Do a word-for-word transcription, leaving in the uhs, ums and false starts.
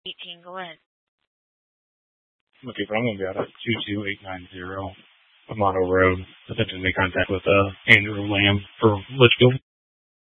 eighteen, go ahead. Okay, but I'm going to be out at two two eight nine zero Amato Road. Attempting to make contact with uh, Andrew Lamb for Litchfield.